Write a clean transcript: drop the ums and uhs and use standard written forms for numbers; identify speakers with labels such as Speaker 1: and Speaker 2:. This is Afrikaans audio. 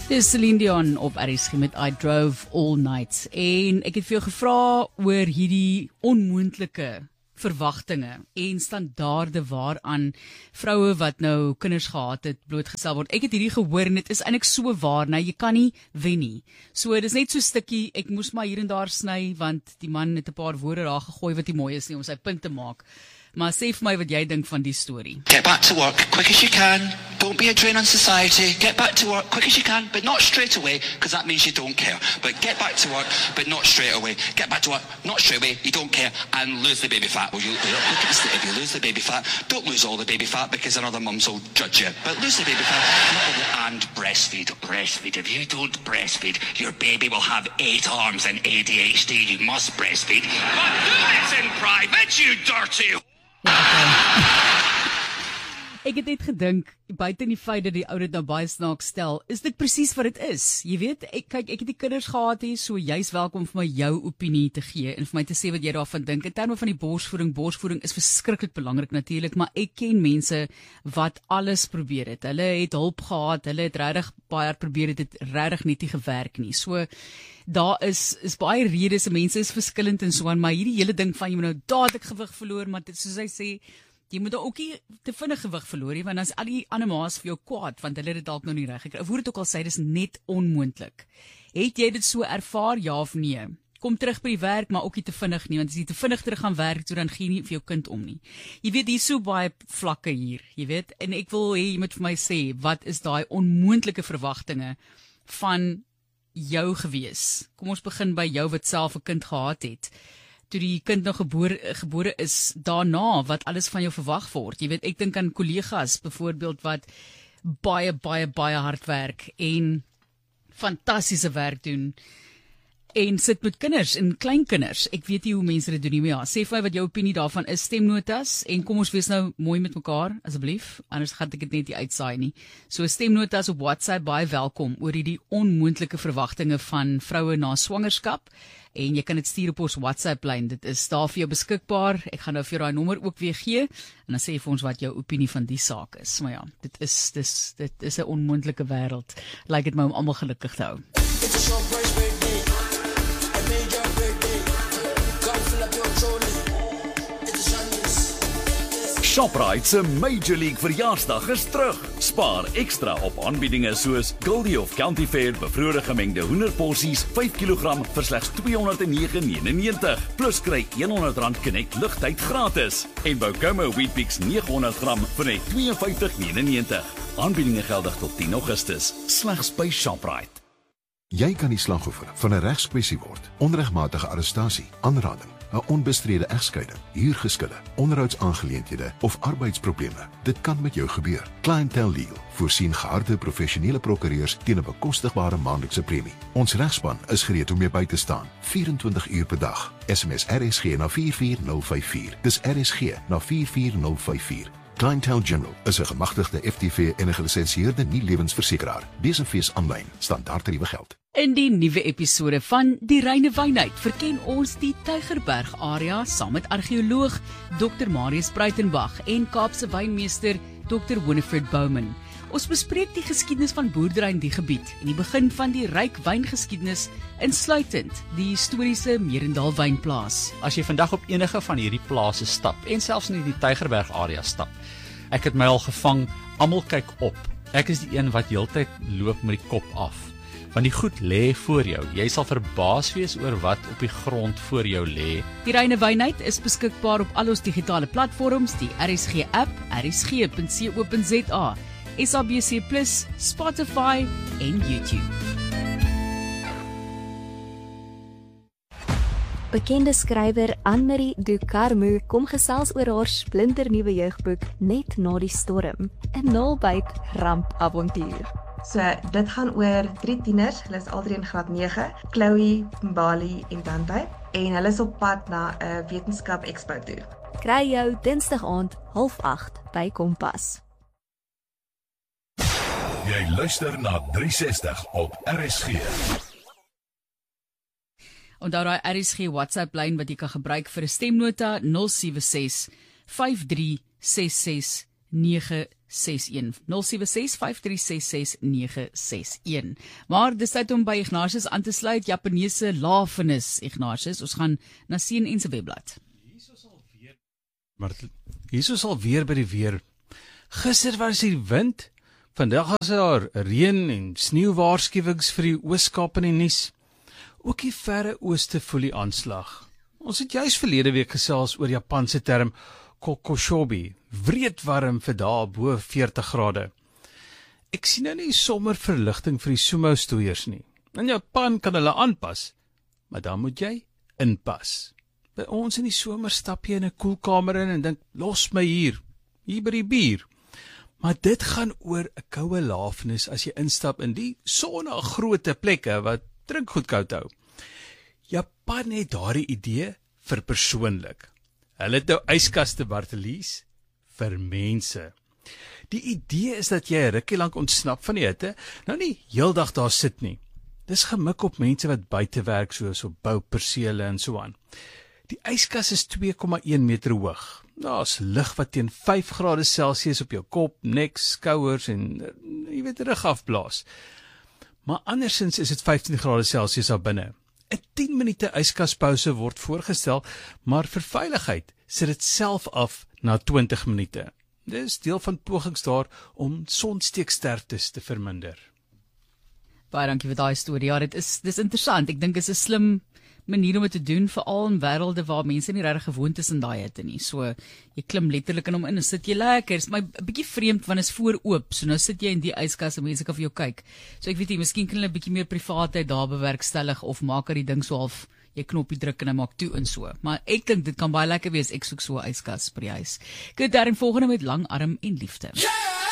Speaker 1: Dis Celine Dion op RSG met I Drove All Night. En ek het vir jou gevra oor hierdie onmoontlike verwagtinge en standaarde waaraan vroue wat nou kinders gehad het blootgestel word. Ek het hierdie gehoor en dit is eintlik so waar, nou jy kan nie wen nie. So dis net so 'n stukkie, ek moes maar hier en daar sny want die man het 'n paar woorde daar gegooi wat nie mooi is nie om sy punt te maak. Maar sê vir my wat jy dink van die storie.
Speaker 2: Get back to work quick as you can. Don't be a drain on society. Get back to work quick as you can, but not straight away, because that means you don't care. But get back to work, but not straight away. Get back to work, not straight away, you don't care, and lose the baby fat. Well, look at the state. If you lose the baby fat, don't lose all the baby fat, because another mums will judge you. But lose the baby fat, and breastfeed. Breastfeed. If you don't breastfeed, your baby will have 8 arms and ADHD. You must breastfeed. But do this in private, you dirty...
Speaker 1: Ek het net gedink, buiten die feit dat die ou dit nou baie snaaks stel, is dit presies wat dit is. Jy weet, ek het die kinders gehad hier, so jy's welkom vir my jou opinie te gee en vir my te sê wat jy daarvan dink. In terme van die borsvoeding is verskriklik belangrik natuurlik, maar ek ken mense wat alles probeer het. Hulle het hulp gehad, hulle het regtig baie probeer het regtig net nie gewerk nie. So daar is baie redes, mense is verskillend en so aan, maar hierdie hele ding van jy moet nou dadelik gewig verloor, maar dit, soos hy sê, jy moet ook nie te vinnig gewig verloor nie, want dan is al die ander maas vir jou kwaad, want hulle het dit dalk nou nie reg gekry. Of hoe dit ook al sê, dis net onmoontlik. Het jy dit so ervaar, ja of nee? Kom terug by die werk, maar ook nie te vinnig nie, want as jy te vinnig terug gaan werk, so dan gee jy nie vir jou kind om nie. Jy weet, hier is so baie vlakke hier, jy weet, en ek wil hê, jy moet vir my sê, wat is daai onmoontlike verwagtinge van jou gewees? Kom ons begin by jou wat self 'n kind gehad het. Toe die kind nog gebore is, daarna wat alles van jou verwag word. Jy weet, ek dink aan kollegas byvoorbeeld wat baie hard werk en fantastiese werk doen en sit met kinders en kleinkinders. Ek weet nie hoe mense dit doen nie, maar ja, sê vir my wat jou opinie daarvan is, stemnotas, en kom ons wees nou mooi met mekaar, asseblief, anders gaan ek dit net nie uitsaai nie. So stemnotas op WhatsApp, baie welkom oor hierdie onmoontlike verwagtinge van vroue na swangerskap, en jy kan dit stuur op ons WhatsApp-lyn, dit is daar vir jou beskikbaar. Ek gaan nou vir jou daai nommer ook weer gee, en dan sê vir ons wat jou opinie van die saak is. Maar ja, dit is 'n onmoontlike wêreld, lyk dit my om almal gelukkig te hou.
Speaker 3: Shoprite se Major League verjaarsdag is terug. Spaar ekstra op aanbiedinge soos Goldie of County Fair bevroorde gemengde hoenderporsies 5 kg vir slegs R209.99. Plus kry R100 Connect ligtyd gratis. En Bougomo Weet-Bix 900 gram vir net R52.99. Aanbiedinge geldig tot 10 Augustus. Slegs by Shoprite.
Speaker 4: Jy kan die slagoffer van 'n regskwessie word. Onregmatige arrestasie, aanranding, 'n onbestrede egskeiding, huurgeskille, onderhoudsaangeleenthede of arbeidsprobleme. Dit kan met jou gebeur. Clientele Legal voorsien geharde professionele prokureurs teen 'n bekostigbare maandelikse premie. Ons regspan is gereed om jou by te staan, 24 uur per dag. SMS RSG na 44054. Dis RSG na 44054. Clientele General is 'n gemagtigde FTV en 'n gelisensieerde nie-lewensversekeraar. Besenfees aanlyn, standaardtariewe geld.
Speaker 1: In die nuwe episode van Die Reine Wynheid verken ons die Tygerberg area saam met argeoloog Dr. Marius Breitenbach en Kaapse wynmeester Dr. Winifred Bowman. Ons bespreek die geskiedenis van boerdery in die gebied en die begin van die ryk wyngeskiedenis, insluitend die historiese Merendal wynplaas.
Speaker 5: As jy vandag op enige van hierdie plase stap en selfs in die Tygerberg area stap, ek het my al gevang, almal kyk op. Ek is die een wat heeltyd loop met die kop af. Want die goed lê voor jou. Jy sal verbaas wees oor wat op die grond voor jou lê.
Speaker 1: Die Reine Wynheid is beskikbaar op al ons digitale platforms, die RSG app, rsg.co.za, SABC+, Spotify en YouTube.
Speaker 6: Bekende skrywer Anne-Marie Ducarmu kom gesels oor haar splinternuwe jeugboek Net na die storm, 'n nabyt rampavontuur.
Speaker 7: So, dit gaan oor 3 tieners, hulle is al 3 in graad 9, Chloe, Mbali en Dante, en hulle is op pad na 'n wetenskap expo toe.
Speaker 6: Kry jou Dinsdag aand 7:30 by Kompas.
Speaker 3: Jy luister na 360 op RSG.
Speaker 1: Onthou daai RSG WhatsApp lyn wat jy kan gebruik vir 'n stemnota 076 5366 9 076-5366961. Maar dis tyd om by Ignatius aan te sluit. Japaneese lafenis, Ignatius. Ons gaan na CNN se webblad.
Speaker 8: Hier is alweer by die weer. Gister was die wind. Vandag is daar reën en sneeuwwaarskuwings vir die Oos-Kaap in die nuus. Ook die verre ooste voel die aanslag. Ons het juis verlede week gesels oor Japanse term kokoshobi, wreedwarm vir dae bo 40 grade. Ek sien nou nie sommer verligting vir die sumo-stoeiers nie. In Japan kan hulle aanpas, maar dan moet jy inpas. By ons in die somer stap jy in 'n koelkamer in en dink, los my hier by die bier. Maar dit gaan oor 'n koue lafenis as jy instap in die sonnegroote plekke wat drinkgoed koud hou. Japan het daardie idee vir persoonlik. Hulle het nou yskaste, Bartelies, vir mense. Die idee is dat jy 'n rukkie lank ontsnap van die hitte, nou nie heeldag daar sit nie. Dis gemik op mense wat buite werk, soos op boupersele en so aan. Die yskas is 2,1 meter hoog. Daar's lug wat teen 5 grade Celsius op jou kop, nek, skouers en jy weet rug afblaas. Maar andersins is dit 15 grade Celsius daar binne. 'n 10 minute yskaspause word voorgestel, maar vir veiligheid sit dit self af na 20 minute. Dit is deel van pogings daar om sonsteeksterftes te verminder.
Speaker 1: Baie dankie vir daai storie. Ja, dis interessant. Ek dink dit is 'n slim manier om dit te doen, veral in wêrelde waar mense nie regtig gewoond is aan daai hitte nie. So jy klim letterlik in hom in en sit jy lekker. Dit is my 'n bietjie vreemd want is voor oop. So nou sit jy in die yskas en mense kan vir jou kyk. So ek weet nie, miskien kan hulle 'n bietjie meer privaatheid daar bewerkstellig of maak dat die ding so half jy knoppie druk en hy maak toe en so. Maar ek dink dit kan baie lekker wees. Ek soek so 'n yskas by die huis. Goed, daarin volgende met Lang Arm en Liefde.